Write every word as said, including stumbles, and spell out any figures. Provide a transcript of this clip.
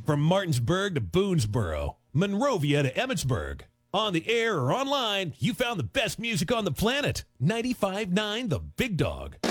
From Martinsburg to Boonesboro, Monrovia to Emmitsburg. On the air or online, you found the best music on the planet. ninety-five point nine The Big Dog.